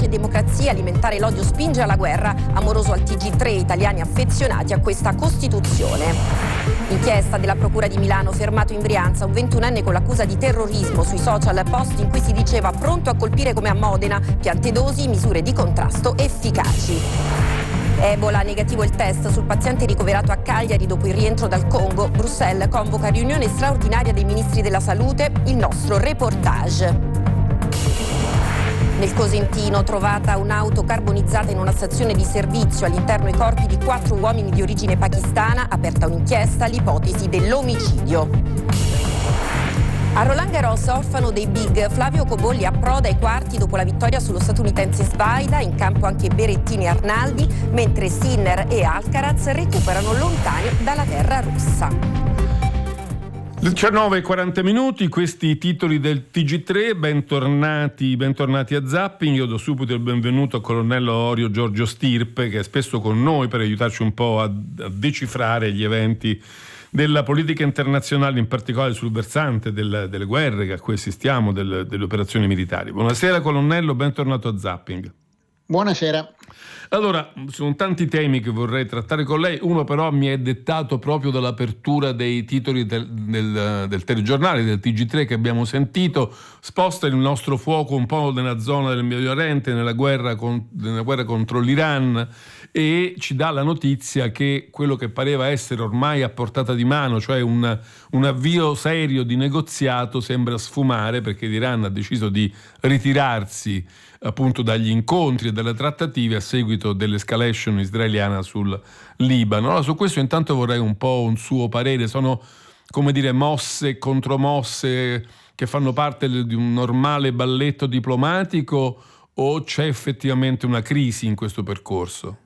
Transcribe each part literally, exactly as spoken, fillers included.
pace e democrazia, alimentare l'odio spinge alla guerra. Amoroso al T G tre, italiani affezionati a questa Costituzione. Inchiesta della Procura di Milano, fermato in Brianza un ventunenne con l'accusa di terrorismo. Sui social post in cui si diceva pronto a colpire come a Modena, piante dosi, misure di contrasto efficaci. Ebola, negativo il test sul paziente ricoverato a Cagliari dopo il rientro dal Congo. Bruxelles convoca riunione straordinaria dei ministri della salute. Il nostro reportage. Nel Cosentino, trovata un'auto carbonizzata in una stazione di servizio, all'interno i corpi di quattro uomini di origine pakistana, aperta un'inchiesta, l'ipotesi dell'omicidio. A Roland Garros, orfano dei big, Flavio Cobolli approda ai quarti dopo la vittoria sullo statunitense Sbaida, in campo anche Berrettini e Arnaldi, mentre Sinner e Alcaraz recuperano lontani dalla terra rossa. diciannove e quaranta minuti, questi i titoli del T G tre, bentornati, bentornati a Zapping. Io do subito il benvenuto al colonnello Orio Giorgio Stirpe, che è spesso con noi per aiutarci un po' a, a decifrare gli eventi della politica internazionale, in particolare sul versante del, delle guerre a cui assistiamo, del, delle operazioni militari. Buonasera colonnello, bentornato a Zapping. Buonasera. Allora, ci sono tanti temi che vorrei trattare con lei, uno però mi è dettato proprio dall'apertura dei titoli del, del, del telegiornale, del T G tre che abbiamo sentito, sposta il nostro fuoco un po' nella zona del Medio Oriente, nella guerra, con, nella guerra contro l'Iran, e ci dà la notizia che quello che pareva essere ormai a portata di mano, cioè un, un avvio serio di negoziato, sembra sfumare, perché l'Iran ha deciso di ritirarsi appunto dagli incontri e dalle trattative a seguito dell'escalation israeliana sul Libano. Allora, su questo intanto vorrei un po' un suo parere. Sono, come dire, mosse e contromosse che fanno parte di un normale balletto diplomatico, o c'è effettivamente una crisi in questo percorso?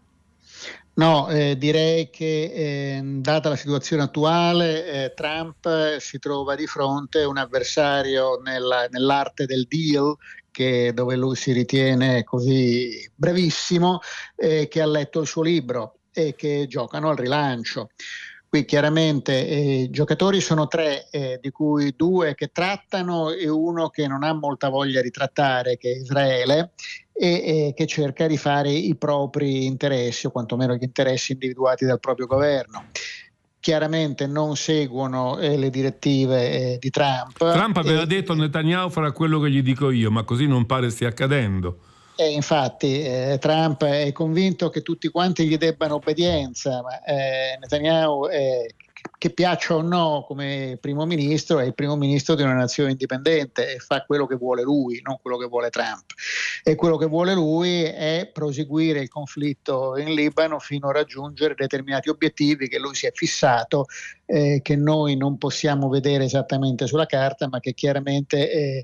No, eh, direi che eh, data la situazione attuale, eh, Trump si trova di fronte a un avversario nella, nell'arte del deal, che dove lui si ritiene così bravissimo, eh, che ha letto il suo libro e che giocano al rilancio. Qui chiaramente eh, i giocatori sono tre, eh, di cui due che trattano e uno che non ha molta voglia di trattare, che è Israele, e, e che cerca di fare i propri interessi, o quantomeno gli interessi individuati dal proprio governo. Chiaramente non seguono eh, le direttive eh, di Trump. Trump aveva e, detto Netanyahu farà quello che gli dico io, ma così non pare stia accadendo. E infatti eh, Trump è convinto che tutti quanti gli debbano obbedienza, ma eh, Netanyahu, eh, che piaccia o no come primo ministro, è il primo ministro di una nazione indipendente e fa quello che vuole lui, non quello che vuole Trump. E quello che vuole lui è proseguire il conflitto in Libano fino a raggiungere determinati obiettivi che lui si è fissato, eh, che noi non possiamo vedere esattamente sulla carta, ma che chiaramente eh,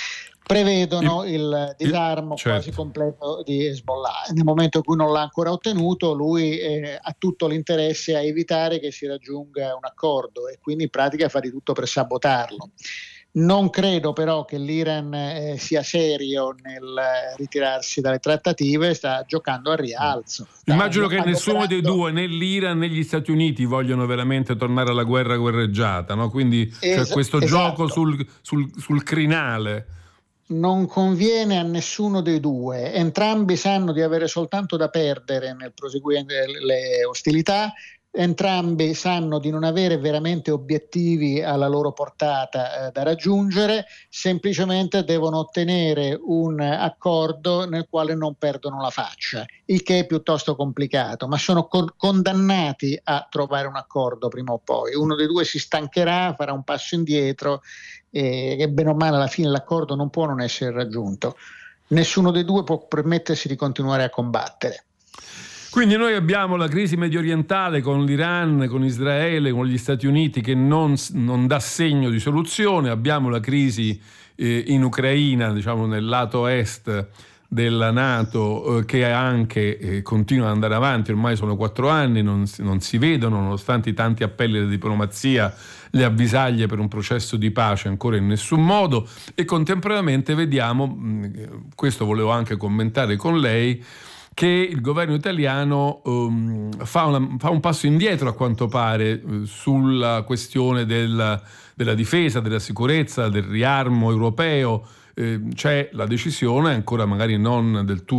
prevedono il, il disarmo certo. quasi completo di Hezbollah. Nel momento in cui non l'ha ancora ottenuto, lui eh, ha tutto l'interesse a evitare che si raggiunga un accordo e quindi in pratica fa di tutto per sabotarlo. Non credo però che l'Iran eh, sia serio nel ritirarsi dalle trattative, sta giocando al rialzo. Sta Immagino che adoperando... nessuno dei due, né l'Iran né gli Stati Uniti, vogliono veramente tornare alla guerra guerreggiata, no? Quindi Es- c'è questo esatto. gioco sul, sul, sul crinale. Non conviene a nessuno dei due, entrambi sanno di avere soltanto da perdere nel proseguire le ostilità, entrambi sanno di non avere veramente obiettivi alla loro portata eh, da raggiungere, semplicemente devono ottenere un accordo nel quale non perdono la faccia, il che è piuttosto complicato, ma sono con- condannati a trovare un accordo prima o poi. Uno dei due si stancherà, farà un passo indietro e, e bene o male alla fine l'accordo non può non essere raggiunto. Nessuno dei due può permettersi di continuare a combattere. Quindi noi abbiamo la crisi medio orientale con l'Iran, con Israele, con gli Stati Uniti che non, non dà segno di soluzione, abbiamo la crisi eh, in Ucraina, diciamo nel lato est della NATO, eh, che anche eh, continua ad andare avanti, ormai sono quattro anni, non, non si vedono, nonostante i tanti appelli della diplomazia, le avvisaglie per un processo di pace ancora in nessun modo, e contemporaneamente vediamo, mh, questo volevo anche commentare con lei, che il governo italiano um, fa, una, fa un passo indietro a quanto pare uh, sulla questione del, della difesa, della sicurezza, del riarmo europeo. Eh, c'è la decisione, ancora magari non del tutto